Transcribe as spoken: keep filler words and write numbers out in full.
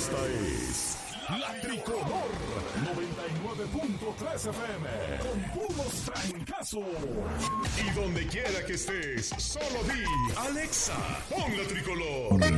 Esta es La Tricolor noventa y nueve punto tres F M con puros trancazos. Y donde quiera que estés, solo di Alexa, pon La Tricolor.